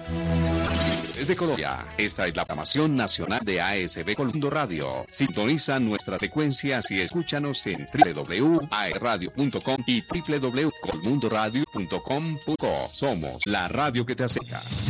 Desde Colombia, esta es la programación nacional de ASB Colmundo Radio. Sintoniza nuestras frecuencias y escúchanos en www.aerradio.com y www.colmundoradio.com.co. Somos la radio que te acerca.